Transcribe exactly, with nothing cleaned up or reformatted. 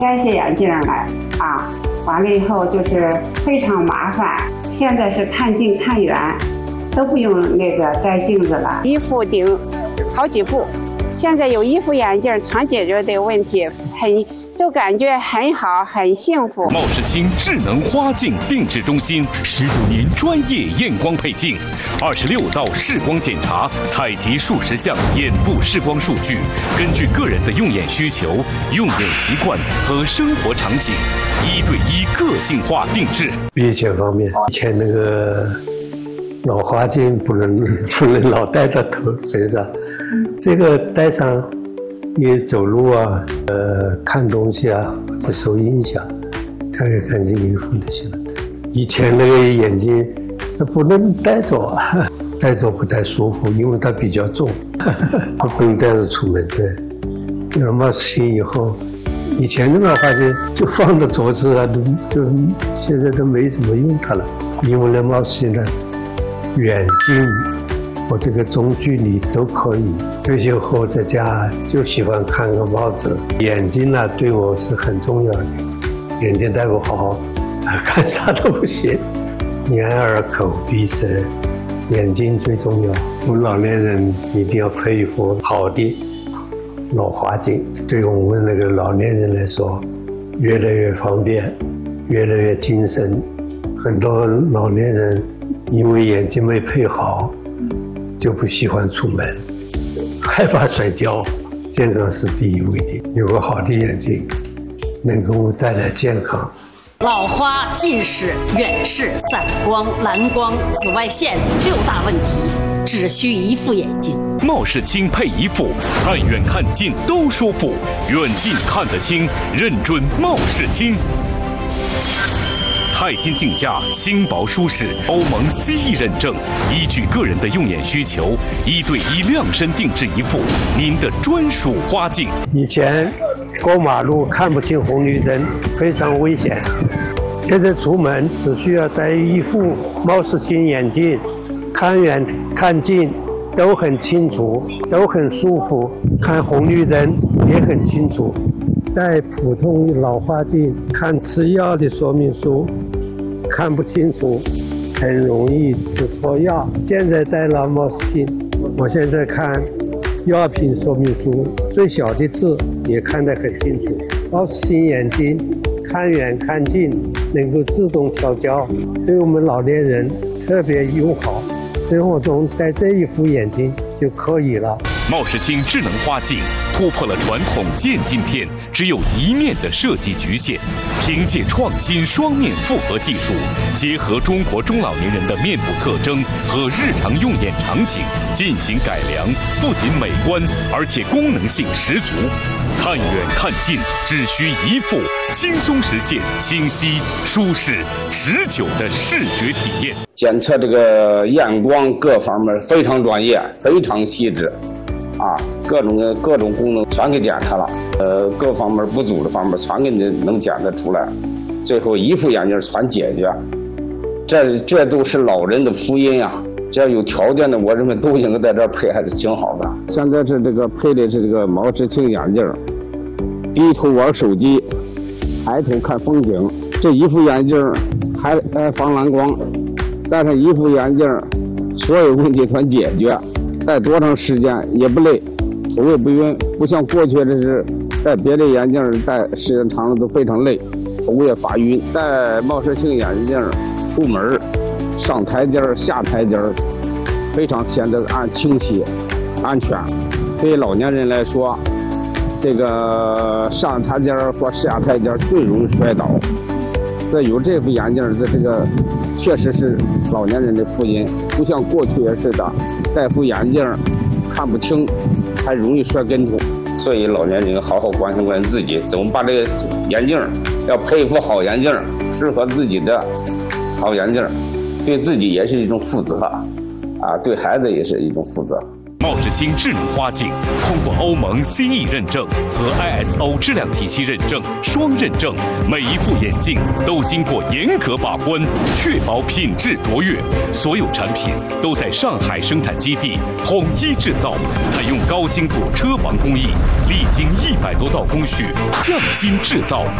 摘下眼镜来啊，完了以后就是非常麻烦。现在是看近看远都不用那个摘镜子了，一副顶好几副。现在有一副眼镜全解决这个问题，很就感觉很好，很幸福。 茂世清智能花镜定制中心十九年专业验光配镜，二十六道视光检查，采集数十项眼部视光数据，根据个人的用眼需求、用眼习惯和生活场景，一对一个性化定制。 别钱方面，以前那个老花镜不能不能老戴在头身上，这个戴上。你走路啊，呃，看东西啊，会受影响，看也看见衣服就行了。以前那个眼镜，不能戴着，戴着不太舒服，因为它比较重，不能戴着出门。对，有冒清以后，以前的老花镜就放在桌子啊，都就现在都没怎么用它了，因为那冒清的远近。我这个中距离都可以。退休后在家就喜欢看个帽子，眼睛呢、啊、对我是很重要的，眼睛戴不好，看啥都不行。眼耳口鼻舌，眼睛最重要。我们老年人一定要配一副好的老花镜，对我们那个老年人来说，越来越方便，越来越精神。很多老年人因为眼睛没配好。就不喜欢出门，害怕摔跤，健康是第一位的。有个好的眼睛，能给我带来健康。 老花、近视、远视、散光、蓝光、紫外线六大问题，只需一副眼镜。 茂世清配一副，看远看近都舒服，远近看得清，认准茂世清。钛金镜架，轻薄舒适，欧盟 C E 认证，依据个人的用眼需求，一对一量身定制一副您的专属花镜。 以前过马路看不清红绿灯，非常危险。现在出门只需要戴一副茂世清眼镜，看远看近都很清楚，都很舒服，看红绿灯也很清楚。戴普通老花镜看吃药的说明书看不清楚，很容易吃错药。现在戴了茂世清，我现在看药品说明书最小的字也看得很清楚。茂世清眼镜看远看近能够自动调焦，对我们老年人特别友好，生活中戴这一副眼镜就可以了。 茂世清智能花镜突破了传统渐镜片只有一面的设计局限，凭借创新双面复合技术，结合中国中老年人的面部特征和日常用眼场景进行改良，不仅美观，而且功能性十足。看远看近只需一副，轻松实现清晰、舒适、持久的视觉体验。 检测这个验光各方面非常专业，非常细致。啊，各种的各种功能全给检查了，呃，各方面不足的方面全给你能检测出来，最后一副眼镜全解决，这这都是老人的福音呀！只要有条件的，我认为都应该在这儿配，还是挺好的。现在是这个配的是这个茂世清眼镜，低头玩手机，抬头看风景，这一副眼镜还还防蓝光，戴上一副眼镜，所有问题全解决。戴多长时间也不累，头也不晕，不像过去这是戴别的眼镜戴时间长了都非常累，头也发晕。戴茂世清眼镜出门上台阶下台阶非常显得安清晰安全。对于老年人来说，这个上台阶或下台阶最容易摔倒，这有这副眼镜的这个确实是老年人的福音，不像过去似的戴副眼镜看不清，还容易摔跟头。所以老年人好好关心关心自己，怎么把这个眼镜要配一副好眼镜，适合自己的好眼镜，对自己也是一种负责啊，对孩子也是一种负责。 茂世清智能花镜通过欧盟 C E 认证和 I S O 质量体系认证双认证，每一副眼镜都经过严格把关，确保品质卓越。所有产品都在上海生产基地统一制造，采用高精度车王工艺，历经一百多道工序，匠心制造。